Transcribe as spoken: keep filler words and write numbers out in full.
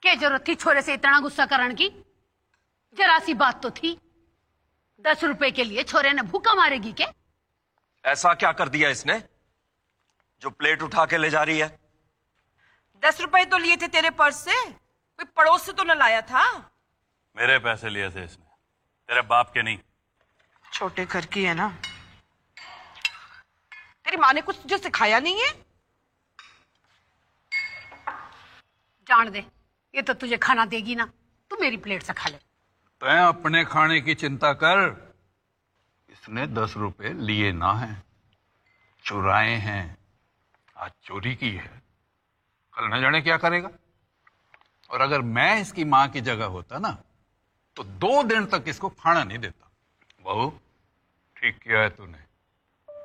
क्या जरूरत थी छोरे से इतना गुस्सा करने की? जरा सी बात तो थी। दस रुपए के लिए छोरे ने भूखा मारेगी के? ऐसा क्या कर दिया इसने जो प्लेट उठा के ले जा रही है? दस रुपए तो लिए थे तेरे पर्स से, कोई पड़ोस से तो न लाया था। मेरे पैसे लिए थे इसने, तेरे बाप के नहीं। छोटे घर की है ना। तेरी माँ ने कुछ तुझे सिखाया नहीं है? जान दे, ये तो तुझे खाना देगी ना, तू मेरी प्लेट से खा ले। तैं अपने खाने की चिंता कर। इसने दस रुपए लिए ना हैं, चुराए हैं। आज चोरी की है, कल न जाने क्या करेगा। और अगर मैं इसकी मां की जगह होता ना, तो दो दिन तक इसको खाना नहीं देता। बहू, ठीक किया है तूने।